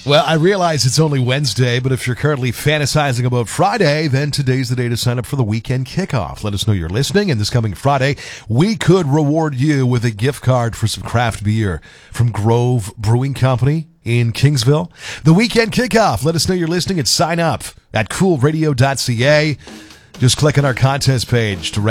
Well, I realize it's only Wednesday, but if you're currently fantasizing about Friday, then today's the day to sign up for the weekend kickoff. Let us know you're listening, and this coming Friday, we could reward you with a gift card for some craft beer from Grove Brewing Company in Kingsville. The weekend kickoff. Let us know you're listening and sign up at coolradio.ca. Just click on our contest page to